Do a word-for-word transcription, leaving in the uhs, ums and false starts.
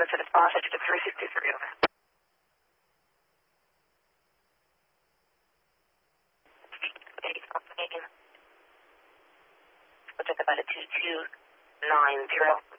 to the spot, to the three sixty-three, over. Which is about a two two nine zero.